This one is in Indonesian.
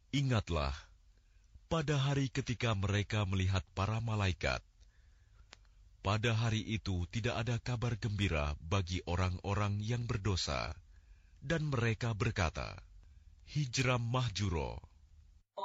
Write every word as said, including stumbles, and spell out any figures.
Ingatlah, pada hari ketika mereka melihat para malaikat, pada hari itu tidak ada kabar gembira bagi orang-orang yang berdosa, dan mereka berkata, Hijram mahjuro,